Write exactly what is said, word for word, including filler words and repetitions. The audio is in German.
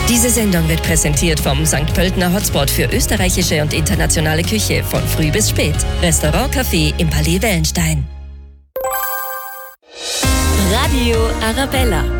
Diese Sendung wird präsentiert vom Sankt Pöltener Hotspot für österreichische und internationale Küche von früh bis spät. Restaurant Café im Palais Wellenstein. Radio Arabella.